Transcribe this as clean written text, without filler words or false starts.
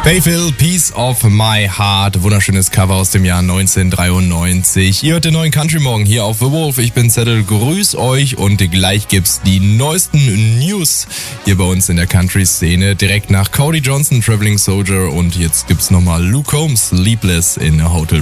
Bayfield, Piece of My Heart. Wunderschönes Cover aus dem Jahr 1993. Ihr hört den neuen Country Morgen hier auf The Wolf. Ich bin Zettel, grüß euch und gleich gibt's die neuesten News hier bei uns in der Country-Szene. Direkt nach Cody Johnson, Traveling Soldier, und jetzt gibt's nochmal Luke Combs, Sleepless in a Hotel